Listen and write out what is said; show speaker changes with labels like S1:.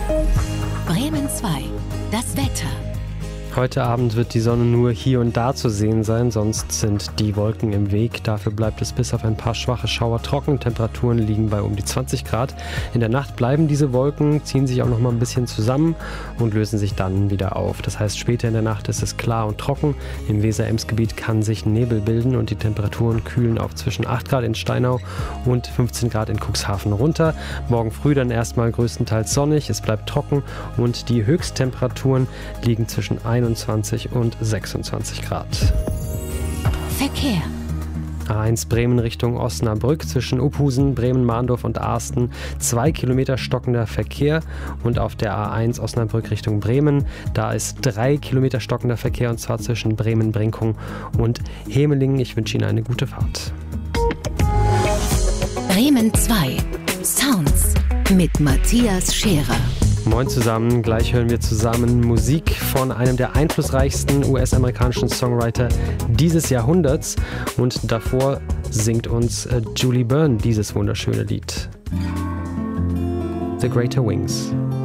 S1: Bremen 2, das Wetter.
S2: Heute Abend wird die Sonne nur hier und da zu sehen sein, sonst sind die Wolken im Weg. Dafür bleibt es bis auf ein paar schwache Schauer trocken. Temperaturen liegen bei um die 20 Grad. In der Nacht bleiben diese Wolken, ziehen sich auch noch mal ein bisschen zusammen und lösen sich dann wieder auf. Das heißt, später in der Nacht ist es klar und trocken. Im Weser-Ems-Gebiet kann sich Nebel bilden und die Temperaturen kühlen auf zwischen 8 Grad in Steinau und 15 Grad in Cuxhaven runter. Morgen früh dann erstmal größtenteils sonnig, es bleibt trocken und die Höchsttemperaturen liegen zwischen 21 und 26 Grad.
S1: Verkehr.
S2: A1 Bremen Richtung Osnabrück zwischen Uphusen, Bremen-Mahndorf und Aarsten 2 Kilometer stockender Verkehr und auf der A1 Osnabrück Richtung Bremen, da ist 3 Kilometer stockender Verkehr und zwar zwischen Bremen-Brinkung und Hemelingen. Ich wünsche Ihnen eine gute Fahrt.
S1: Bremen 2, Sounds mit Matthias Scherer.
S2: Moin zusammen, gleich hören wir zusammen Musik von einem der einflussreichsten US-amerikanischen Songwriter dieses Jahrhunderts und davor singt uns Julie Byrne dieses wunderschöne Lied. The Greater Wings.